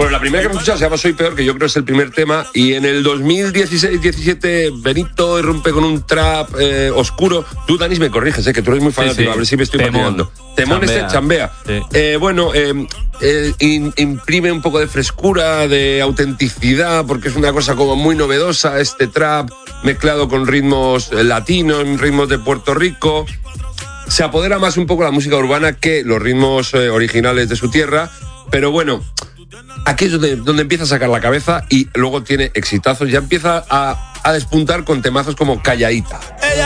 Bueno, la primera que hemos escuchado se llama Soy Peor, que yo creo es el primer tema, y en el 2016-17 Benito irrumpe con un trap oscuro. Tú, Danis, me corriges, que tú eres muy fanático, a ver si me estoy patinando. Temón chambea. Sí. Imprime un poco de frescura, de autenticidad, porque es una cosa como muy novedosa, este trap mezclado con ritmos latinos, ritmos de Puerto Rico. Se apodera más un poco la música urbana que los ritmos originales de su tierra, pero bueno, aquí es donde empieza a sacar la cabeza y luego tiene exitazos, ya empieza a despuntar con temazos como Calladita.